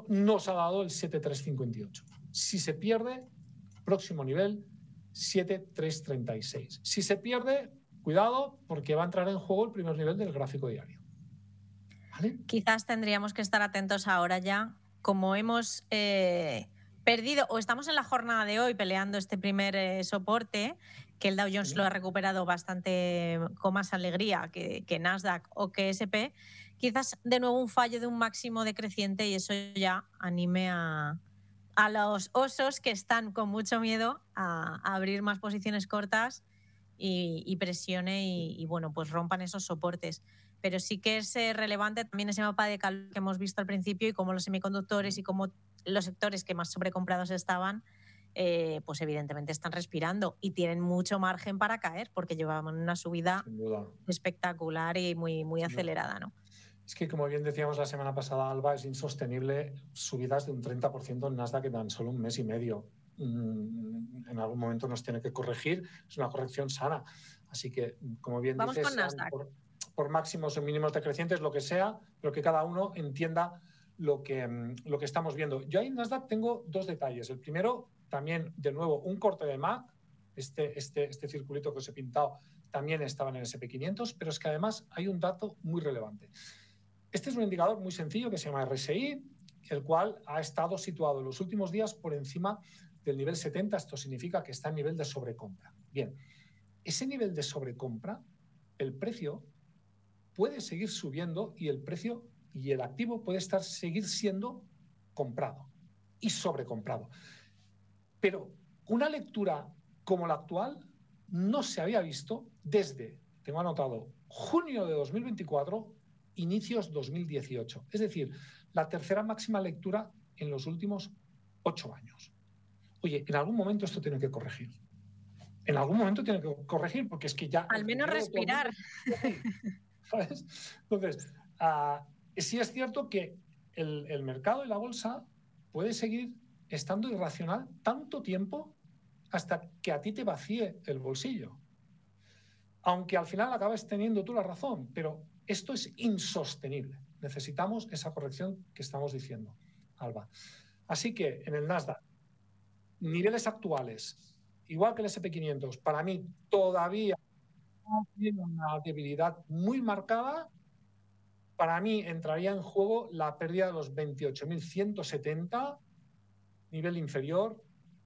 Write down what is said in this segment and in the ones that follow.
nos ha dado el 7,358. Si se pierde, próximo nivel, 7,336. Si se pierde, cuidado, porque va a entrar en juego el primer nivel del gráfico diario. ¿Vale? Quizás tendríamos que estar atentos ahora ya, como hemos perdido, o estamos en la jornada de hoy peleando este primer soporte, que el Dow Jones lo ha recuperado bastante con más alegría que Nasdaq o que S&P, quizás de nuevo un fallo de un máximo decreciente y eso ya anime a los osos que están con mucho miedo a abrir más posiciones cortas y presione y bueno, pues rompan esos soportes. Pero sí que es relevante también ese mapa de calor que hemos visto al principio y cómo los semiconductores y cómo los sectores que más sobrecomprados estaban, pues evidentemente están respirando y tienen mucho margen para caer porque llevaban una subida espectacular y muy acelerada, ¿no? Es que, como bien decíamos la semana pasada, Alba, es insostenible subidas de un 30% en Nasdaq en tan solo un mes y medio. En algún momento nos tiene que corregir, es una corrección sana. Así que, como bien Vamos dices, con Nasdaq. Por máximos o mínimos decrecientes, lo que sea, pero que cada uno entienda lo que estamos viendo. Yo ahí en Nasdaq tengo dos detalles. El primero, también, de nuevo, un corte de MAC. Este circulito que os he pintado también estaba en el S&P 500, pero es que además hay un dato muy relevante. Este es un indicador muy sencillo que se llama RSI, el cual ha estado situado en los últimos días por encima del nivel 70. Esto significa que está en nivel de sobrecompra. Bien, ese nivel de sobrecompra, el precio puede seguir subiendo y el precio y el activo puede seguir siendo comprado y sobrecomprado. Pero una lectura como la actual no se había visto desde, tengo anotado, junio de 2024, inicios 2018. Es decir, la tercera máxima lectura en los últimos 8 años. Oye, en algún momento esto tiene que corregir. En algún momento tiene que corregir porque es que ya... Al menos respirar. ¿Sabes? Entonces, sí es cierto que el mercado y la bolsa puede seguir estando irracional tanto tiempo hasta que a ti te vacíe el bolsillo. Aunque al final acabes teniendo tú la razón, pero esto es insostenible. Necesitamos esa corrección que estamos diciendo, Alba. Así que en el Nasdaq, niveles actuales, igual que el S&P 500, para mí todavía tiene una debilidad muy marcada. Para mí entraría en juego la pérdida de los 28.170, nivel inferior,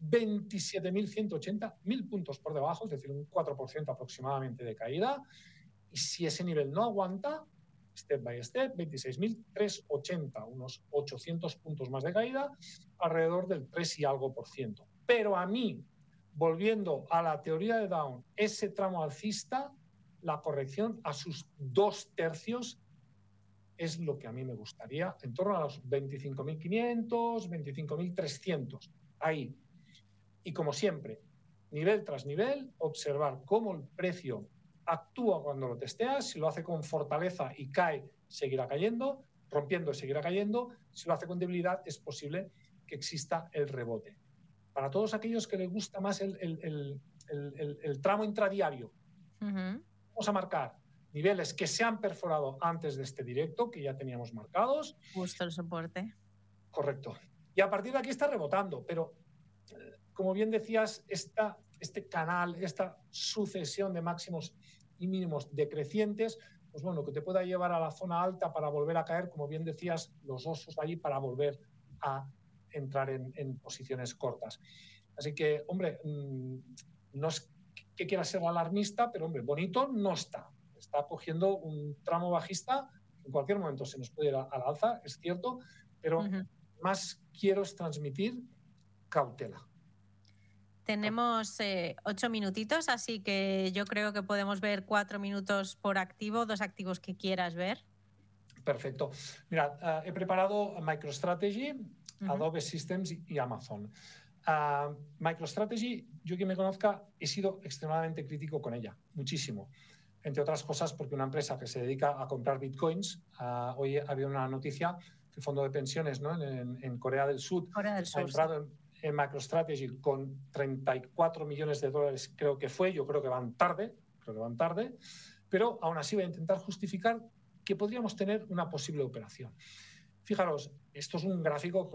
27.180, 1.000 puntos por debajo, es decir, un 4% aproximadamente de caída. Y si ese nivel no aguanta, step by step, 26.380, unos 800 puntos más de caída, alrededor del 3 y algo por ciento. Pero a mí, volviendo a la teoría de Down, ese tramo alcista, la corrección a sus 2/3 es lo que a mí me gustaría, en torno a los 25.500, 25.300, ahí. Y como siempre, nivel tras nivel, observar cómo el precio actúa cuando lo testeas. Si lo hace con fortaleza y cae, seguirá cayendo, rompiendo, seguirá cayendo. Si lo hace con debilidad, es posible que exista el rebote. Para todos aquellos que les gusta más el tramo intradiario, vamos a marcar niveles que se han perforado antes de este directo, que ya teníamos marcados. Justo el soporte. Correcto. Y a partir de aquí está rebotando, pero como bien decías, este canal, esta sucesión de máximos y mínimos decrecientes, pues bueno, que te pueda llevar a la zona alta para volver a caer, como bien decías, los osos allí para volver a entrar en posiciones cortas. Así que, hombre, no es que quiera ser alarmista, pero, hombre, bonito no está. Está cogiendo un tramo bajista, en cualquier momento se nos puede ir al alza, es cierto, pero más quiero es transmitir cautela. Tenemos 8 minutitos, así que yo creo que podemos ver 4 minutos por activo, 2 activos que quieras ver. Perfecto. Mira, he preparado MicroStrategy, Adobe Systems y Amazon. MicroStrategy, yo quien me conozca, he sido extremadamente crítico con ella, muchísimo. Entre otras cosas, porque una empresa que se dedica a comprar bitcoins, hoy había una noticia que el fondo de pensiones, ¿no? en Corea del Sur ha entrado en MicroStrategy con 34 millones de dólares, creo que fue. Yo creo que van tarde, pero aún así voy a intentar justificar que podríamos tener una posible operación. Fijaros, esto es un gráfico